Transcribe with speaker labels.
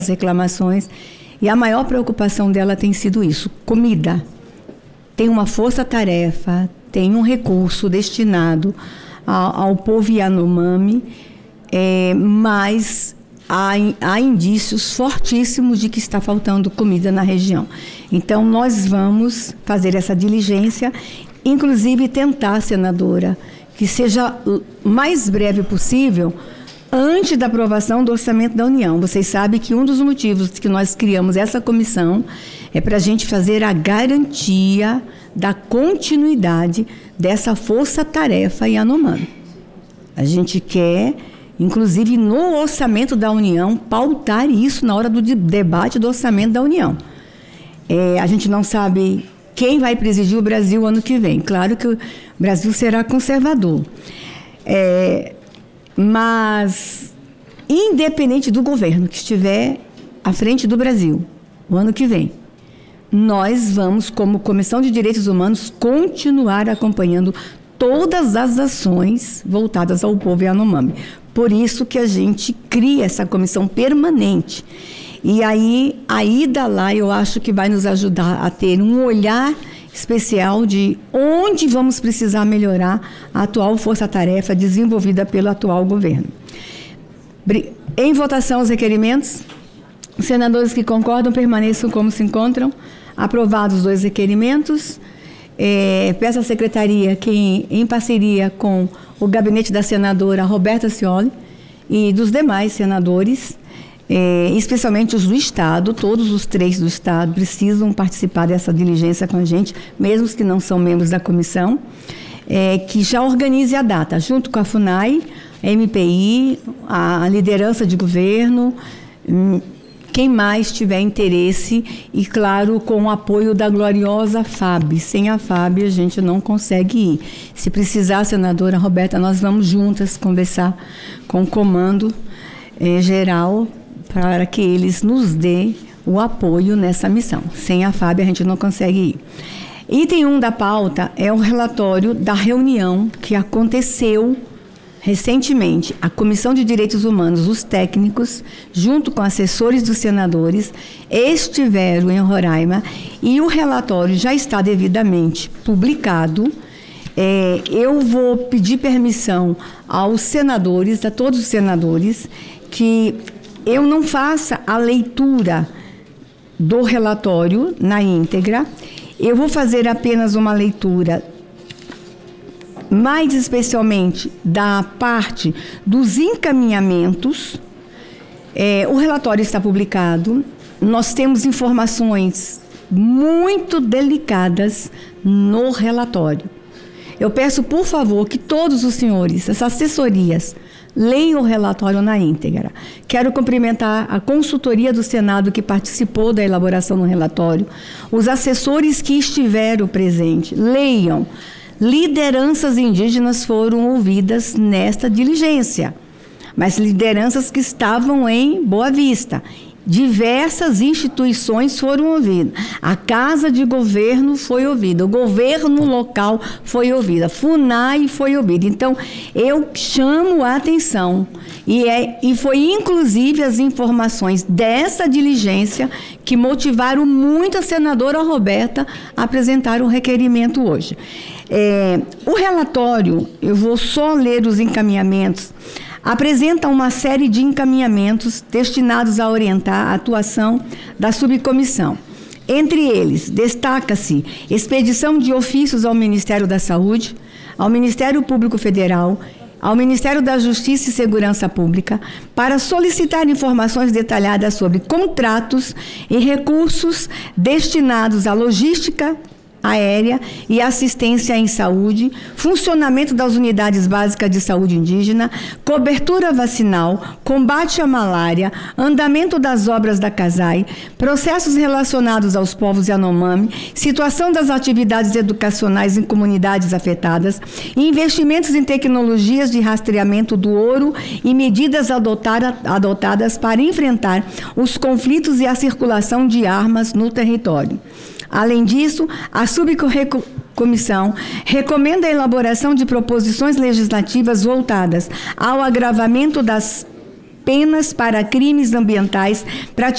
Speaker 1: reclamações, e a maior preocupação dela tem sido isso: comida. Tem uma força-tarefa, tem um recurso destinado ao povo Yanomami, mas há indícios fortíssimos de que está faltando comida na região. Então, nós vamos fazer essa diligência, inclusive tentar, senadora, que seja o mais breve possível, antes da aprovação do orçamento da União. Vocês sabem que um dos motivos que nós criamos essa comissão é para a gente fazer a garantia da continuidade dessa força-tarefa Yanomami. A gente quer, inclusive no orçamento da União, pautar isso na hora do debate do orçamento da União. A gente não sabe quem vai presidir o Brasil ano que vem. Claro que o Brasil será conservador. Mas, independente do governo que estiver à frente do Brasil, o ano que vem, nós vamos, como Comissão de Direitos Humanos, continuar acompanhando todas as ações voltadas ao povo Yanomami. Por isso que a gente cria essa comissão permanente. E aí, a ida lá, eu acho que vai nos ajudar a ter um olhar especial de onde vamos precisar melhorar a atual força-tarefa desenvolvida pelo atual governo. Em votação, os requerimentos. Os senadores que concordam permaneçam como se encontram. Aprovados os 2 requerimentos. Peço à secretaria que, em parceria com o gabinete da senadora Roberta Cioli e dos demais senadores, especialmente os do Estado, todos os 3 do Estado precisam participar dessa diligência com a gente, mesmo os que não são membros da comissão, que já organize a data, junto com a FUNAI, a MPI, a liderança de governo, quem mais tiver interesse, e, claro, com o apoio da gloriosa FAB. Sem a FAB, a gente não consegue ir. Se precisar, senadora Roberta, nós vamos juntas conversar com o comando geral para que eles nos dêem o apoio nessa missão. Sem a FAB, a gente não consegue ir. Item 1 da pauta é o relatório da reunião que aconteceu recentemente. A Comissão de Direitos Humanos, os técnicos, junto com assessores dos senadores, estiveram em Roraima, e o relatório já está devidamente publicado. Eu vou pedir permissão aos senadores, a todos os senadores, que eu não faça a leitura do relatório na íntegra. Eu vou fazer apenas uma leitura, mais especialmente da parte dos encaminhamentos. O relatório está publicado. Nós temos informações muito delicadas no relatório. Eu peço, por favor, que todos os senhores, as assessorias, leiam o relatório na íntegra. Quero cumprimentar a consultoria do Senado que participou da elaboração do relatório, os assessores que estiveram presentes. Leiam. Lideranças indígenas foram ouvidas nesta diligência, mas lideranças que estavam em Boa Vista. Diversas instituições foram ouvidas. A Casa de Governo foi ouvida, o governo local foi ouvido, a FUNAI foi ouvida. Então, eu chamo a atenção, e foi inclusive as informações dessa diligência que motivaram muito a senadora Roberta a apresentar um requerimento hoje. O relatório, eu vou só ler os encaminhamentos, apresenta uma série de encaminhamentos destinados a orientar a atuação da subcomissão. Entre eles, destaca-se expedição de ofícios ao Ministério da Saúde, ao Ministério Público Federal, ao Ministério da Justiça e Segurança Pública, para solicitar informações detalhadas sobre contratos e recursos destinados à logística aérea e assistência em saúde, funcionamento das unidades básicas de saúde indígena, cobertura vacinal, combate à malária, andamento das obras da CASAI, processos relacionados aos povos Yanomami, situação das atividades educacionais em comunidades afetadas, investimentos em tecnologias de rastreamento do ouro e medidas adotadas para enfrentar os conflitos e a circulação de armas no território. Além disso, a subcomissão recomenda a elaboração de proposições legislativas voltadas ao agravamento das penas para crimes ambientais